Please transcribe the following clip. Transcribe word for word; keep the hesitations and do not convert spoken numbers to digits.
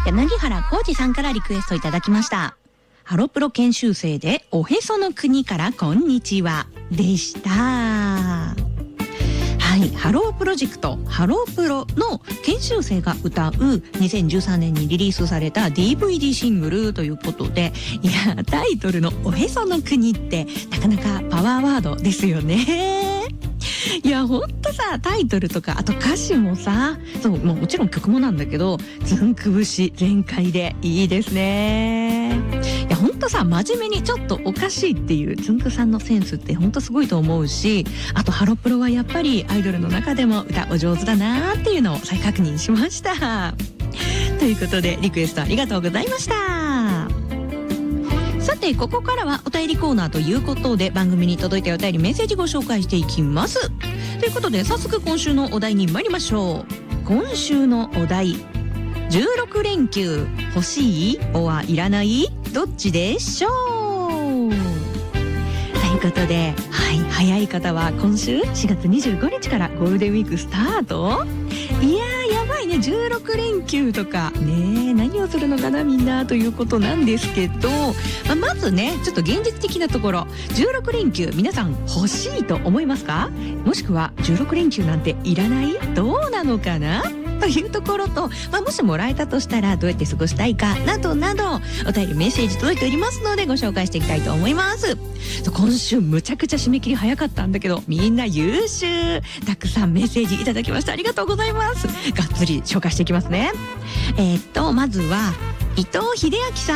柳原浩二さんからリクエストいただきました。ハロプロ研修生でおへその国からこんにちはでした。はい、ハロープロジェクトハロープロの研修生が歌うにせんじゅうさんねんにリリースされた ディーブイディー シングルということで、いやタイトルのおへその国ってなかなかパワーワードですよね。いやほんとさ、タイトルとかあと歌詞もさ、そう、もうもちろん曲もなんだけどずんく節全開でいいですね。いやほんとさ、真面目にちょっとおかしいっていうつんくさんのセンスってほんとすごいと思うし、あとハロプロはやっぱりアイドルの中でも歌お上手だなーっていうのを再確認しましたということでリクエストありがとうございました。さてここからはお便りコーナーということで、番組に届いたお便りメッセージご紹介していきます。ということで早速今週のお題に参りましょう。今週のお題、じゅうろくれんきゅう欲しいおはいらないどっちでしょうということで、はい、早い方は今週しがつにじゅうごにちからゴールデンウィークスタート。いやーやばいね、じゅうろくれんきゅうとかね、何をするのかなみんなということなんですけど、まあ、まずねちょっと現実的なところ、じゅうろくれんきゅう皆さん欲しいと思いますか？もしくはじゅうろくれんきゅうなんていらない？どうなのかなというところと、まあ、もしもらえたとしたらどうやって過ごしたいかなどなどお便りメッセージ届いておりますのでご紹介していきたいと思います。今週むちゃくちゃ締め切り早かったんだけど、みんな優秀、たくさんメッセージいただきました。ありがとうございます。がっつり紹介していきますね。えー、っとまずは伊藤秀明さん